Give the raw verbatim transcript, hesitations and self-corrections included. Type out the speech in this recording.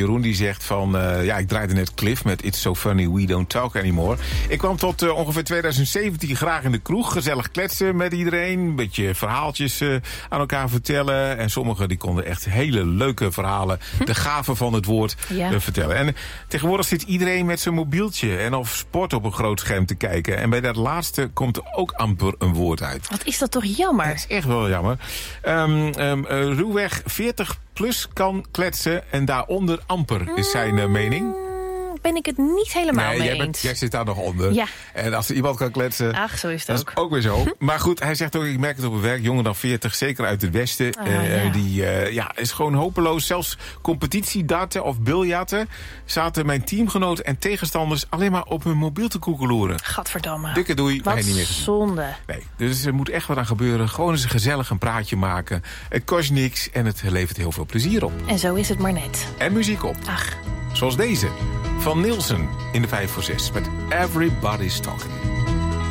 Jeroen die zegt van... Uh, ja, ik draaide net Cliff met It's So Funny We Don't Talk Anymore. Ik kwam tot uh, ongeveer twintig zeventien graag in de kroeg. Gezellig kletsen met iedereen. Een beetje verhaaltjes uh, aan elkaar vertellen. En sommigen die konden echt hele leuke verhalen... Hm. de gave van het woord ja. uh, vertellen. En uh, tegenwoordig zit iedereen met zijn mobieltje... en of sport op een groot scherm te kijken. En bij dat laatste komt er ook amper een woord uit. Wat is dat toch jammer? Dat is echt wel jammer. Um, um, uh, ruwweg veertig plus kan kletsen en daaronder amper, is zijn uh, mening. Ben ik het niet helemaal nee, mee jij bent, eens. jij zit daar nog onder. Ja. En als er iemand kan kletsen... Ach, zo is het dat ook. is ook weer zo. Maar goed, hij zegt ook, ik merk het op het werk... jonger dan veertig, zeker uit het westen... Ah, uh, ja. die uh, ja, is gewoon hopeloos. Zelfs competitiedarten of biljarten... zaten mijn teamgenoten en tegenstanders... alleen maar op hun mobiel te koekeloeren. Gadverdamme. Dikke doei, wat wij niet meer gezien. Zonde. Nee, dus er moet echt wat aan gebeuren. Gewoon eens gezellig een praatje maken. Het kost niks en het levert heel veel plezier op. En zo is het maar net. En muziek op. Ach. Zoals deze, van Nielsen in de vijf voor zes met Everybody's Talking.